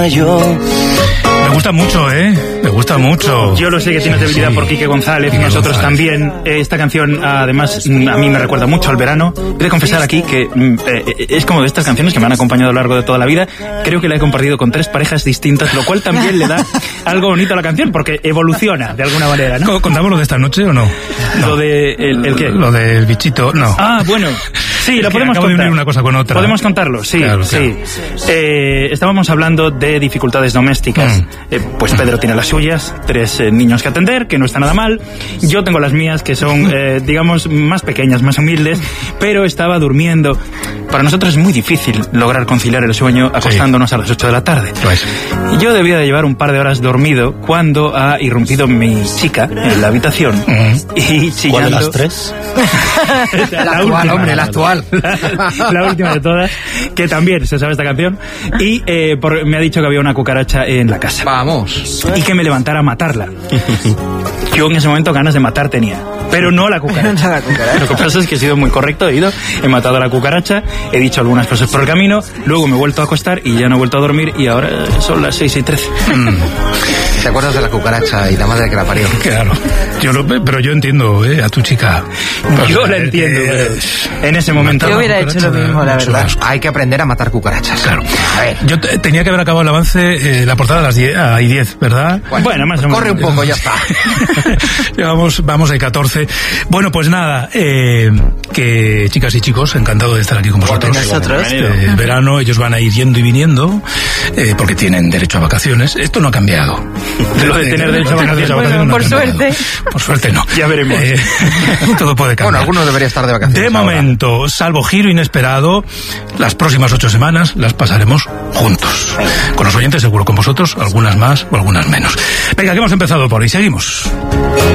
Me gusta mucho, me gusta mucho. Yo lo sé que tienes debilidad por Quique González y nosotros también. Esta canción, además, a mí me recuerda mucho al verano. He de confesar aquí que es como de estas canciones que me han acompañado a lo largo de toda la vida. Creo que la he compartido con 3 parejas distintas, lo cual también le da algo bonito a la canción, porque evoluciona de alguna manera, ¿no? ¿Contamos lo de esta noche o no? Lo de... ¿El qué? Lo del bichito, no. Ah, bueno. Sí, lo podemos contar. contar. De una cosa con otra. Podemos contarlo, sí, claro. Estábamos hablando de dificultades domésticas. Pues Pedro tiene las suyas, 3 niños que atender, que no está nada mal. Yo tengo las mías, que son, digamos, más pequeñas, más humildes, pero estaba durmiendo. Para nosotros es muy difícil lograr conciliar el sueño acostándonos a las 8 de la tarde. Pues. Yo debía de llevar un par de horas dormido cuando ha irrumpido mi chica en la habitación y chillando... ¿Cuál de las 3? La actual, última, hombre, la actual. La última de todas, que también se sabe esta canción. Y me ha dicho que había una cucaracha en la casa. Vamos. Y que me levantara a matarla. Yo en ese momento ganas de matar tenía, pero no a la cucaracha. Lo que pasa es que he sido muy correcto, he matado a la cucaracha, he dicho algunas cosas por el camino, luego me he vuelto a acostar y ya no he vuelto a dormir y ahora son las 6:13. ¿Te acuerdas de la cucaracha y la madre que la parió? Claro. Pero yo entiendo, a tu chica. Yo la entiendo, pero en ese momento... Yo hubiera hecho lo mismo, la verdad. Hay que aprender a matar cucarachas. Claro. A ver. Yo tenía que haber acabado el avance, la portada a las 10, ¿verdad? Bueno, más o menos. Corre un poco, ya está. Vamos de 14. Bueno, pues nada, que chicas y chicos, encantado de estar aquí con vosotros. Nosotros. El verano ellos van a ir yendo y viniendo, porque tienen derecho a vacaciones. Esto no ha cambiado. Lo de tener derecho a vacaciones. Bueno, por suerte. Por suerte no. Ya veremos. Todo puede cambiar. Bueno, algunos deberían estar de vacaciones. De momento, salvo giro inesperado, las próximas 8 semanas las pasaremos juntos. Con los oyentes seguro, con vosotros, algunas más o algunas menos. Venga, que hemos empezado por ahí. Seguimos.